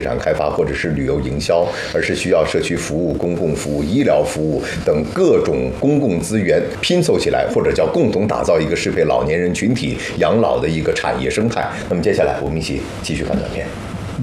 产开发或者是旅游营销，而是需要社区服务、公共服务、医疗服务等各种公共资源拼凑起来，或者叫共同打造一个适配老年人群体养老的一个产业生态。那么接下来我们一起继续看短片。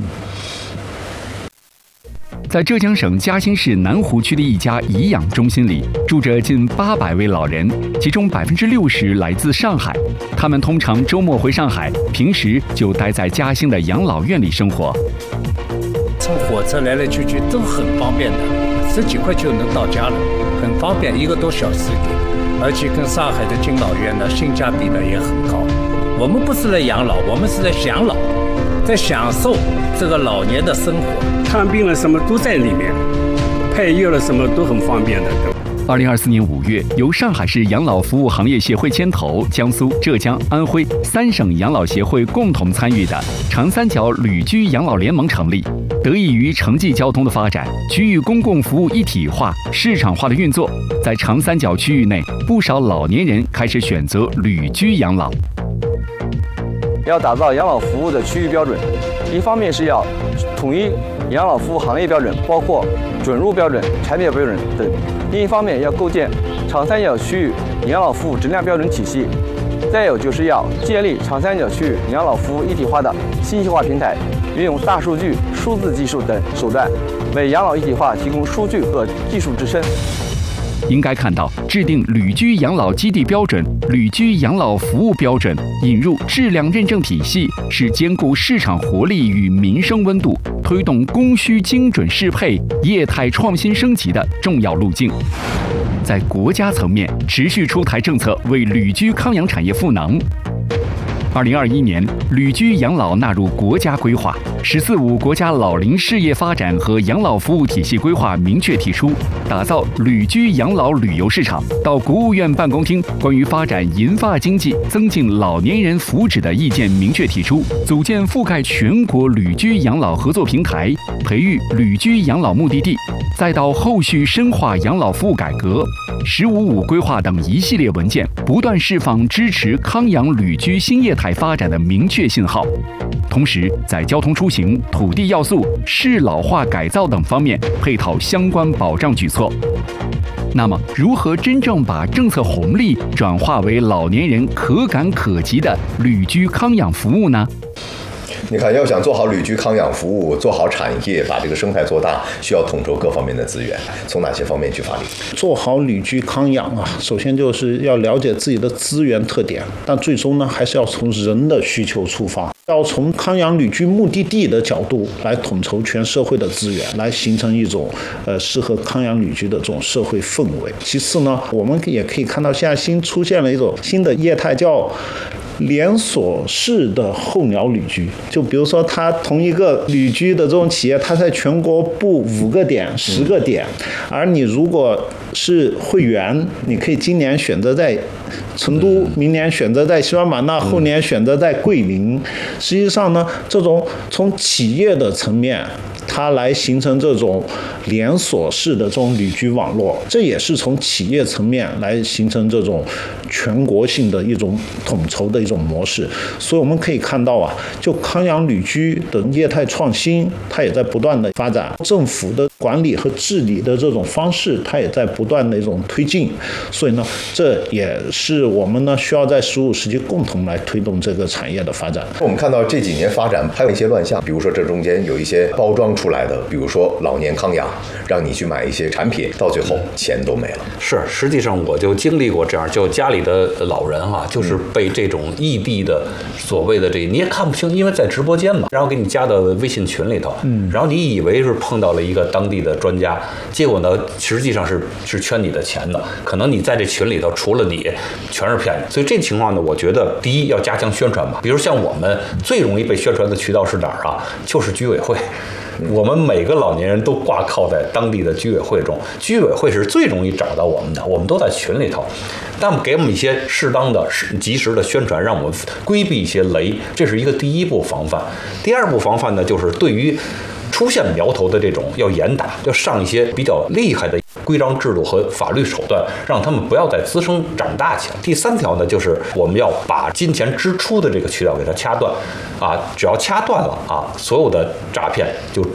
在浙江省嘉兴市南湖区的一家颐养中心里，住着近800位老人，其中60%来自上海。他们通常周末回上海，平时就待在嘉兴的养老院里生活。 乘火车来来去去都很方便的，10几块就能到家了，很方便，1个多小时一点。而且跟上海的敬老院呢，性价比呢也很高。我们不是来养老，我们是在享老，在享受这个老年的生活。看病了什么都在里面，配药了什么都很方便的。 2024年5月，由上海市养老服务行业协会牵头，江苏、浙江、安徽3省养老协会共同参与的长三角旅居养老联盟成立。得益于城际交通的发展，区域公共服务一体化、市场化的运作，在长三角区域内，不少老年人开始选择旅居养老。 要打造养老服务的区域标准，一方面是要统一养老服务行业标准，包括准入标准、产品标准等；另一方面要构建长三角区域养老服务质量标准体系；再有就是要建立长三角区域养老服务一体化的信息化平台，运用大数据、数字技术等手段，为养老一体化提供数据和技术支撑。 应该看到，制定旅居养老基地标准、旅居养老服务标准，引入质量认证体系，是兼顾市场活力与民生温度，推动供需精准适配、业态创新升级的重要路径。在国家层面，持续出台政策为旅居康养产业赋能。2021年，旅居养老纳入国家规划，《“十四五”国家老龄事业发展和养老服务体系规划》明确提出，打造旅居养老旅游市场。到国务院办公厅关于发展银发经济、增进老年人福祉的意见明确提出，组建覆盖全国旅居养老合作平台，培育旅居养老目的地。再到后续深化养老服务改革，“十五五”规划等一系列文件，不断释放支持康养旅居新业态发展的明确信号。同时，在交通出行、土地要素、适老化改造等方面配套相关保障举措。那么，如何真正把政策红利转化为老年人可感可及的旅居康养服务呢？ 你看，要想做好旅居康养服务，做好产业，把这个生态做大，需要统筹各方面的资源。从哪些方面去发力？ 做好旅居康养啊，首先就是要了解自己的资源特点，但最终呢，还是要从人的需求出发，要从康养旅居目的地的角度来统筹全社会的资源，来形成一种适合康养旅居的这种社会氛围。其次呢，我们也可以看到现在新出现了一种新的业态，叫连锁式的候鸟旅居。就比如说，它同一个旅居的这种企业，它在全国布5个点、10个点，而你如果是会员，你可以今年选择在成都，明年选择在西双版纳，后年选择在桂林。实际上呢，这种从企业的层面，它来形成这种连锁式的这种旅居网络，这也是从企业层面来形成这种全国性的一种统筹的一种模式。所以我们可以看到啊，就康养旅居的业态创新，它也在不断的发展，政府的管理和治理的这种方式，它也在不断的一种推进。所以呢，这也是我们呢需要在15世纪共同来推动这个产业的发展。 我们看到这几年发展还有一些乱象，比如说这中间有一些包装出来的，比如说老年康养，让你去买一些产品，到最后钱都没了。 是，实际上我就经历过这样，就家里的老人哈，就是被这种异地的所谓的这你也看不清，因为在直播间嘛，然后给你加到微信群里头，然后你以为是碰到了一个当地的专家，结果呢，实际上是圈你的钱的，可能你在这群里头除了你全是骗你。所以这情况呢，我觉得第一要加强宣传吧，比如像我们最容易被宣传的渠道是哪儿啊？就是居委会。我们每个老年人都挂靠在当地的居委会中，居委会是最容易找到我们的，我们都在群里头，但给我们一些适当的、及时的宣传，让我们规避一些雷，这是一个第一步防范。第二步防范呢，就是对于出现苗头的这种要严打，要上一些比较厉害的规章制度和法律手段，让他们不要再滋生长大起来。第三条呢，就是我们要把金钱支出的这个渠道给它掐断，啊，只要掐断了啊，所有的诈骗就